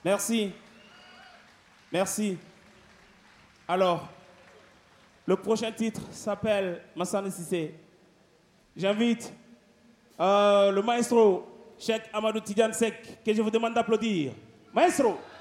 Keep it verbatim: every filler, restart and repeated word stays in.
Merci. Merci. Alors, le prochain titre s'appelle Massane Sissé. J'invite euh, le maestro, Cheikh Amadou Tidiane Seck, que je vous demande d'applaudir. Maestro!